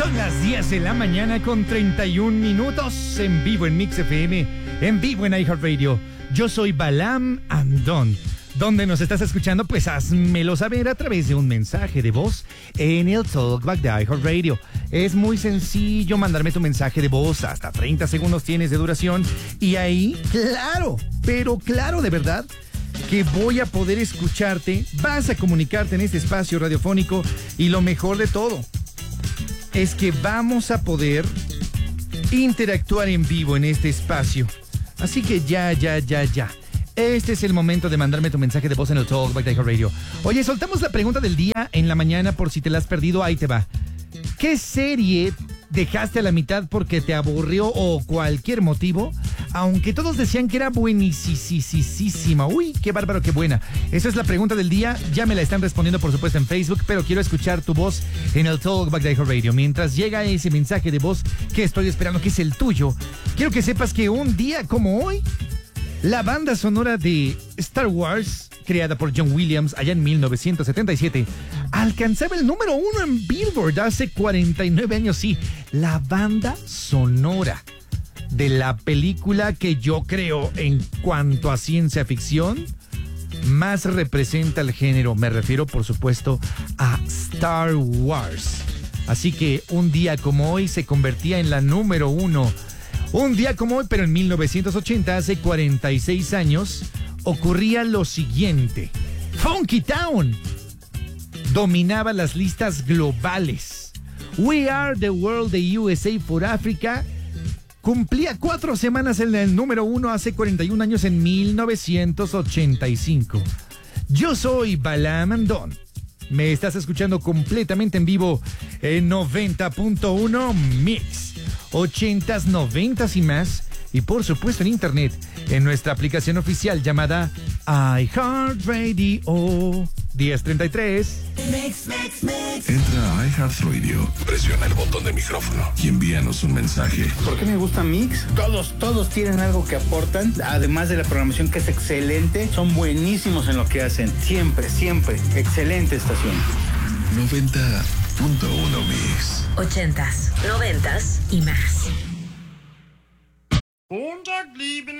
Son las 10 de la mañana con 31 minutos en vivo en Mix FM, en vivo en iHeartRadio. Yo soy Balam Andón. ¿Dónde nos estás escuchando? Pues házmelo saber a través de un mensaje de voz en el Talkback de iHeartRadio. Es muy sencillo mandarme tu mensaje de voz, hasta 30 segundos tienes de duración. Y ahí, claro, pero claro de verdad, que voy a poder escucharte, vas a comunicarte en este espacio radiofónico y lo mejor de todo es que vamos a poder interactuar en vivo en este espacio. Así que ya. Este es el momento de mandarme tu mensaje de voz en el Talkback de iHeartRadio. Oye, soltamos la pregunta del día en la mañana por si te la has perdido, ahí te va. ¿Qué serie dejaste a la mitad porque te aburrió o cualquier motivo? Aunque todos decían que era buenísima. Uy, qué bárbaro, qué buena. Esa es la pregunta del día. Ya me la están respondiendo, por supuesto, en Facebook, pero quiero escuchar tu voz en el Talkback de iHeartRadio. Mientras llega ese mensaje de voz que estoy esperando, que es el tuyo, quiero que sepas que un día como hoy, la banda sonora de Star Wars, creada por John Williams allá en 1977, alcanzaba el número 1 en Billboard hace 49 años. Sí, la banda sonora de la película que yo creo, en cuanto a ciencia ficción, más representa el género. Me refiero, por supuesto, a Star Wars. Así que un día como hoy se convertía en la número 1. Un día como hoy, pero en 1980, hace 46 años, ocurría lo siguiente. Funky Town dominaba las listas globales. We Are the World de USA for Africa cumplía 4 semanas en el número 1 hace 41 años, en 1985. Yo soy Balam Andón. Me estás escuchando completamente en vivo en 90.1 Mix. 80s, 90s y más. Y por supuesto en internet, en nuestra aplicación oficial llamada iHeartRadio 1033. Mix. Entra a iHeartRadio, presiona el botón de micrófono y envíanos un mensaje. ¿Por qué me gusta Mix? Todos tienen algo que aportan, además de la programación que es excelente. Son buenísimos en lo que hacen, siempre. Excelente estación. 90.1 Mix. 80s, 90s y más.